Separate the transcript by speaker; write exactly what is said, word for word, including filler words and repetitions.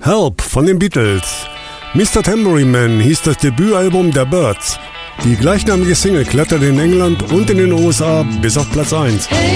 Speaker 1: Help von den Beatles. Mister Tambourine Man hieß das Debütalbum der Byrds. Die gleichnamige Single kletterte in England und in den U S A bis auf Platz eins.